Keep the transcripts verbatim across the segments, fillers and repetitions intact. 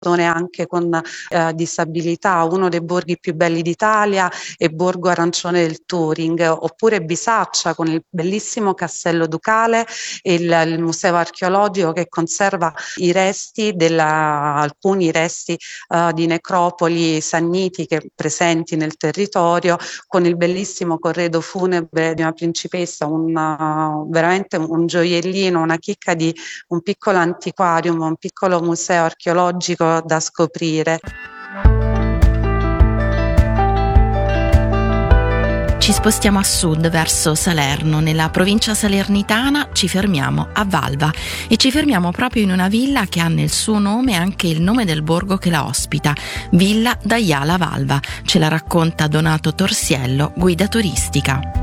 persone anche con eh, disabilità. Uno dei borghi più belli d'Italia è Borgo Arancione del Turing, oppure Bisaccia con il bellissimo castello ducale e il, il museo archeologico che conserva i resti della, alcuni resti uh, di necropoli sannitiche presenti nel territorio, con il bellissimo corredo funebre di una principessa, un, uh, veramente un, un gioiellino, una chicca di un piccolo antiquarium, un piccolo museo archeologico da scoprire. Ci spostiamo a sud verso Salerno, nella provincia salernitana. Ci fermiamo a Valva e ci fermiamo proprio in una villa che ha nel suo nome anche il nome del borgo che la ospita, Villa d'Aiala Valva. Ce la racconta Donato Torsiello, guida turistica.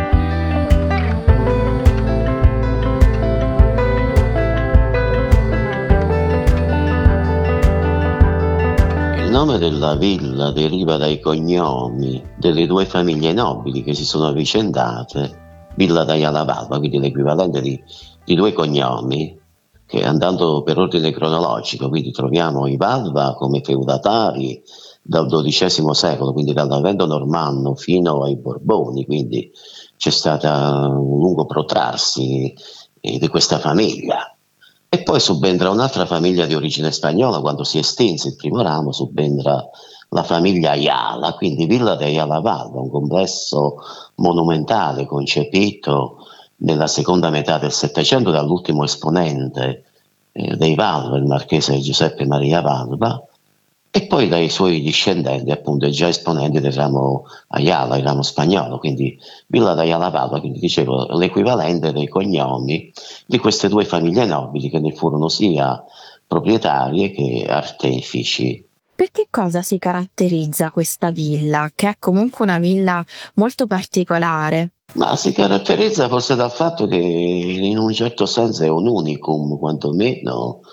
Il nome della villa deriva dai cognomi delle due famiglie nobili che si sono avvicendate, Villa d'Aiala Valva, quindi l'equivalente di, di due cognomi, che andando per ordine cronologico, quindi troviamo i Valva come feudatari dal dodicesimo secolo, quindi dall'avvento normanno fino ai Borboni, quindi c'è stato un lungo protrarsi eh, di questa famiglia. E poi subentra un'altra famiglia di origine spagnola, quando si estinse il primo ramo subentra la famiglia Ayala, quindi Villa de Ayala Valva, un complesso monumentale concepito nella seconda metà del Settecento dall'ultimo esponente eh, dei Valva, il marchese Giuseppe Maria Valva, e poi dai suoi discendenti, appunto già esponenti del ramo Ayala, il ramo spagnolo, quindi Villa d'Ayala Valva, quindi dicevo l'equivalente dei cognomi di queste due famiglie nobili che ne furono sia proprietarie che artefici. Per che cosa si caratterizza questa villa, che è comunque una villa molto particolare? Ma si caratterizza forse dal fatto che in un certo senso è un unicum, quantomeno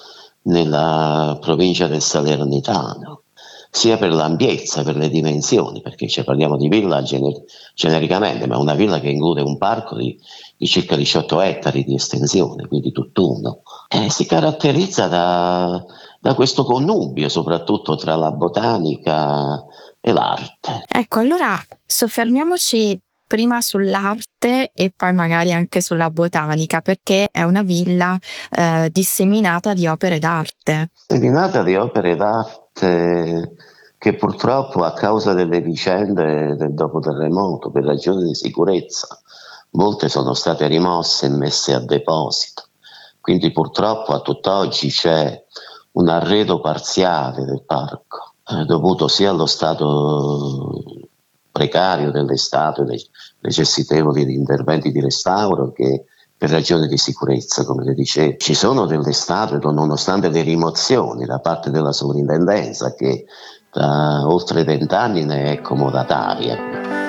nella provincia del Salernitano, sia per l'ampiezza, per le dimensioni, perché cioè, parliamo di villa gener- genericamente, ma una villa che include un parco di, di circa diciotto ettari di estensione, quindi tutt'uno. E si caratterizza da, da questo connubio, soprattutto tra la botanica e l'arte. Ecco, allora soffermiamoci prima sull'arte e poi magari anche sulla botanica, perché è una villa eh, disseminata di opere d'arte. Disseminata di opere d'arte che purtroppo a causa delle vicende del dopo terremoto, per ragioni di sicurezza, molte sono state rimosse e messe a deposito. Quindi purtroppo a tutt'oggi c'è un arredo parziale del parco, eh, dovuto sia allo stato precario delle statue necessitevoli di interventi di restauro che per ragioni di sicurezza, come le dicevo. Ci sono delle statue, nonostante le rimozioni da parte della sovrintendenza, che da oltre vent'anni ne è comodataria.